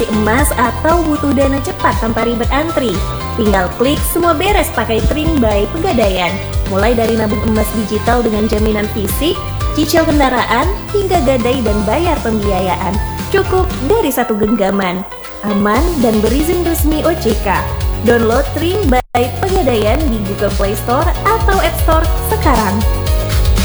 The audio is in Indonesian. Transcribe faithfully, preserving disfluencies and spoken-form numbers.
masih emas atau butuh dana cepat tanpa ribet antri? Tinggal klik semua beres pakai Tring by Pegadaian. Mulai dari nabung emas digital dengan jaminan fisik, cicil kendaraan, hingga gadai dan bayar pembiayaan. Cukup dari satu genggaman. Aman dan berizin resmi O J K. Download Tring by Pegadaian di Google Play Store atau App Store sekarang.